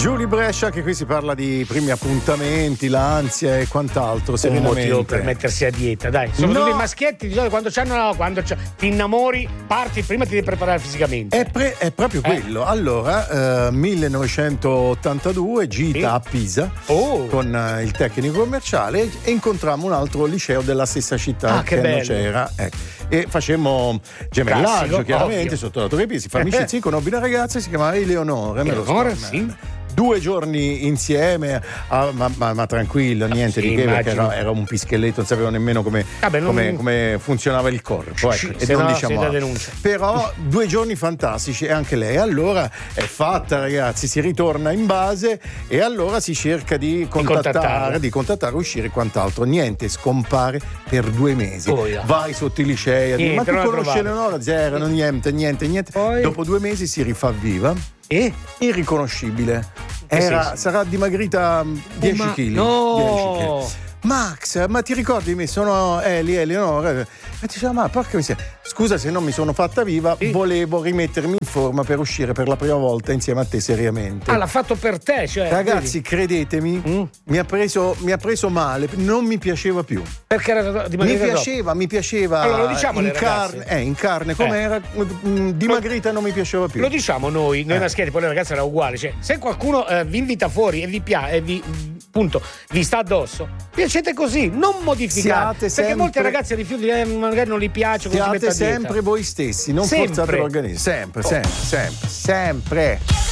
Giulia Brescia, che qui si parla di primi appuntamenti, l'ansia e quant'altro. Un Serenamente. motivo per mettersi a dieta, dai. Soprattutto No. i maschietti, di solito quando ti innamori, parti, prima ti devi preparare fisicamente. È proprio quello. Allora, 1982, gita a Pisa con il tecnico commerciale e incontrammo un altro liceo della stessa città che non bello. c'era. E facemmo gemellaggio, Classico, chiaramente, ovvio. sotto la Torre Pisa. Fa amicizia, conobbi una ragazza, si chiamava Eleonora. me lo Eleonora, scordo. sì. 2 giorni insieme, ma tranquillo, niente sì, di che, perché immagino. era un pischelletto, non sapevo nemmeno come funzionava il corpo. Sì, Ecco, e se non no diciamo siete altro. denuncia. Però 2 giorni fantastici e anche lei. Allora è fatta, ragazzi, si ritorna in base e allora si cerca di contattare, uscire e quant'altro. Niente, scompare per 2 mesi. Vai sotto i licei a dire: ma tu non la conosci trovate. Eleonora? Zero, niente. Poi? Dopo 2 mesi si rifà viva. E? Irriconoscibile. senso? Sarà dimagrita 10 kg. No! Max, ma ti ricordi me? Sono Eleonora. E ti diceva, ma porca miseria. Scusa se non mi sono fatta viva, volevo rimettermi in forma per uscire per la prima volta insieme a te seriamente. Ah, l'ha fatto per te, cioè. Ragazzi, credetemi, mi ha preso male, non mi piaceva più. Perché era dimagrita Mi piaceva. Allora, lo diciamo in alle ragazze. carne, in carne com'era, dimagrita non mi piaceva più. Lo diciamo noi maschietti, poi le ragazze era uguale. Cioè, se qualcuno vi invita fuori e vi piace, vi sta addosso, piacete così, non modificate. Perché sempre, molte ragazze rifiutano, magari non gli piace. Siate sempre voi stessi, non forzate l'organismo. Sempre.